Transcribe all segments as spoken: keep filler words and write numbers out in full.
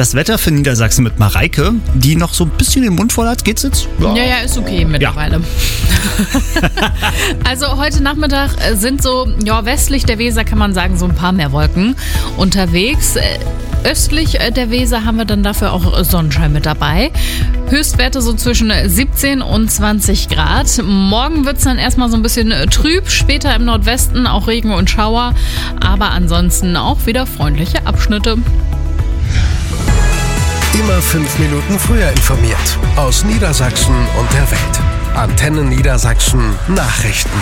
Das Wetter für Niedersachsen mit Mareike, die noch so ein bisschen den Mund voll hat. Geht's jetzt? Ja, ja, ja ist okay mittlerweile. Ja. Also heute Nachmittag sind so, ja, westlich der Weser kann man sagen, so ein paar mehr Wolken unterwegs. Östlich der Weser haben wir dann dafür auch Sonnenschein mit dabei. Höchstwerte so zwischen siebzehn und zwanzig Grad. Morgen wird es dann erstmal so ein bisschen trüb. Später im Nordwesten auch Regen und Schauer. Aber ansonsten auch wieder freundliche Abschnitte. Immer fünf Minuten früher informiert. Aus Niedersachsen und der Welt. Antenne Niedersachsen Nachrichten.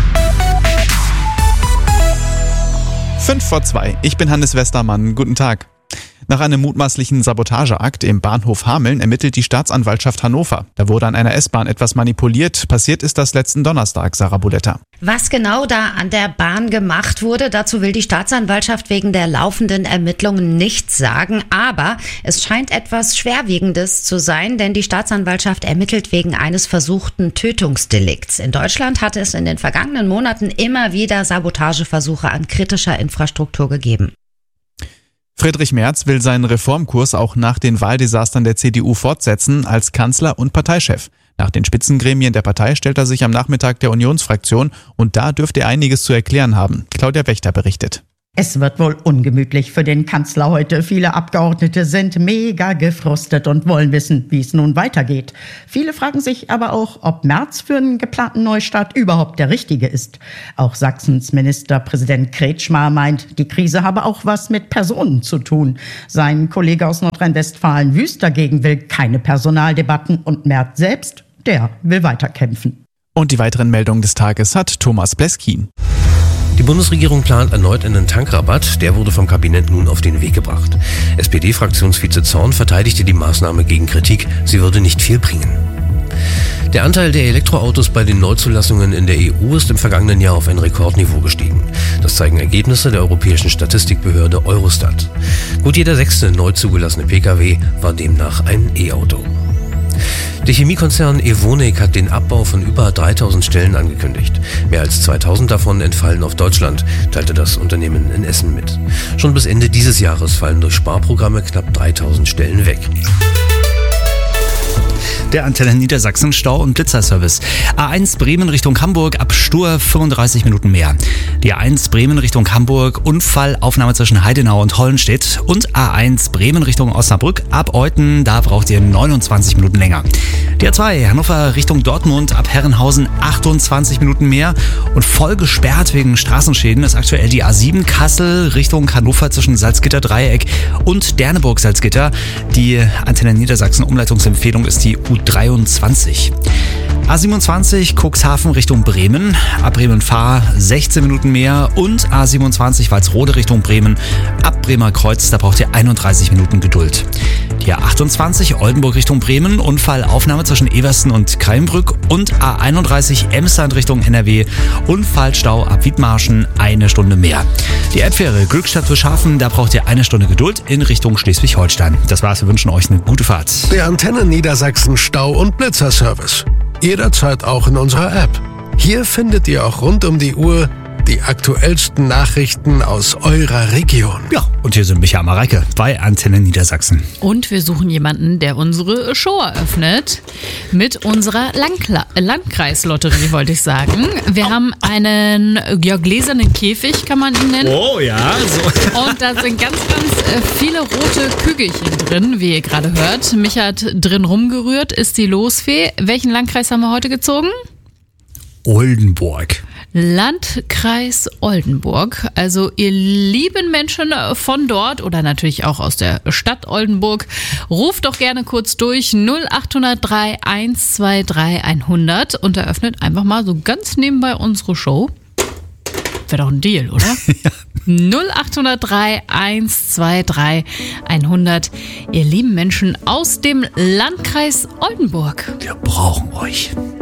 Fünf vor zwei. Ich bin Hannes Westermann. Guten Tag. Nach einem mutmaßlichen Sabotageakt im Bahnhof Hameln ermittelt die Staatsanwaltschaft Hannover. Da wurde an einer S-Bahn etwas manipuliert. Passiert ist das letzten Donnerstag, Sarah Buletta. Was genau da an der Bahn gemacht wurde, dazu will die Staatsanwaltschaft wegen der laufenden Ermittlungen nichts sagen. Aber es scheint etwas Schwerwiegendes zu sein, denn die Staatsanwaltschaft ermittelt wegen eines versuchten Tötungsdelikts. In Deutschland hatte es in den vergangenen Monaten immer wieder Sabotageversuche an kritischer Infrastruktur gegeben. Friedrich Merz will seinen Reformkurs auch nach den Wahldesastern der C D U fortsetzen als Kanzler und Parteichef. Nach den Spitzengremien der Partei stellt er sich am Nachmittag der Unionsfraktion und da dürfte er einiges zu erklären haben. Claudia Wächter berichtet. Es wird wohl ungemütlich für den Kanzler heute. Viele Abgeordnete sind mega gefrustet und wollen wissen, wie es nun weitergeht. Viele fragen sich aber auch, ob Merz für einen geplanten Neustart überhaupt der Richtige ist. Auch Sachsens Ministerpräsident Kretschmer meint, die Krise habe auch was mit Personen zu tun. Sein Kollege aus Nordrhein-Westfalen Wüst dagegen will keine Personaldebatten und Merz selbst, der will weiterkämpfen. Und die weiteren Meldungen des Tages hat Thomas Pleskin. Die Bundesregierung plant erneut einen Tankrabatt. Der wurde vom Kabinett nun auf den Weg gebracht. S P D-Fraktionsvize Zorn verteidigte die Maßnahme gegen Kritik. Sie würde nicht viel bringen. Der Anteil der Elektroautos bei den Neuzulassungen in der E U ist im vergangenen Jahr auf ein Rekordniveau gestiegen. Das zeigen Ergebnisse der europäischen Statistikbehörde Eurostat. Gut jeder sechste neu zugelassene Pkw war demnach ein E-Auto. Der Chemiekonzern Evonik hat den Abbau von über dreitausend Stellen angekündigt. Mehr als zweitausend davon entfallen auf Deutschland, teilte das Unternehmen in Essen mit. Schon bis Ende dieses Jahres fallen durch Sparprogramme knapp dreitausend Stellen weg. Der Antenne Niedersachsen Stau- und Blitzerservice. A eins Bremen Richtung Hamburg ab Stur fünfunddreißig Minuten mehr. Die A eins Bremen Richtung Hamburg Unfall, Aufnahme zwischen Heidenau und Hollenstedt. Und A eins Bremen Richtung Osnabrück ab Euthen, da braucht ihr neunundzwanzig Minuten länger. Die A zwei Hannover Richtung Dortmund ab Herrenhausen achtundzwanzig Minuten mehr. Und voll gesperrt wegen Straßenschäden ist aktuell die A sieben Kassel Richtung Hannover zwischen Salzgitter-Dreieck und Derneburg-Salzgitter. Die Antenne Niedersachsen Umleitungsempfehlung ist die U dreiundzwanzig. A siebenundzwanzig Cuxhaven Richtung Bremen, ab Bremen-Fahr sechzehn Minuten mehr und A siebenundzwanzig Walsrode Richtung Bremen, ab Bremer Kreuz, da braucht ihr einunddreißig Minuten Geduld. Die A achtundzwanzig Oldenburg Richtung Bremen, Unfall, Aufnahme zwischen Eversten und Kraimbrück und A einunddreißig Emsland Richtung N R W, Unfallstau ab Wiedmarschen, eine Stunde mehr. Die Elbfähre Glückstadt-Wischhafen, da braucht ihr eine Stunde Geduld in Richtung Schleswig-Holstein. Das war's, wir wünschen euch eine gute Fahrt. Der Antenne Niedersachsen Stau- und Blitzerservice. Jederzeit auch in unserer App. Hier findet ihr auch rund um die Uhr die aktuellsten Nachrichten aus eurer Region. Ja, und hier sind Micha und Mareike bei Antenne Niedersachsen. Und wir suchen jemanden, der unsere Show eröffnet mit unserer Landkla- Landkreislotterie, wollte ich sagen. Wir haben einen ja, gläsernen Käfig, kann man ihn nennen. Oh ja, so. Und da sind ganz, ganz viele rote Kügelchen drin, wie ihr gerade hört. Micha hat drin rumgerührt, ist die Losfee. Welchen Landkreis haben wir heute gezogen? Oldenburg. Landkreis Oldenburg. Also ihr lieben Menschen von dort oder natürlich auch aus der Stadt Oldenburg, ruft doch gerne kurz durch null acht null drei eins zwei drei hundert und eröffnet einfach mal so ganz nebenbei unsere Show. Wäre doch ein Deal, oder? Ja. null acht null drei eins zwei drei hundert. Ihr lieben Menschen aus dem Landkreis Oldenburg. Wir brauchen euch.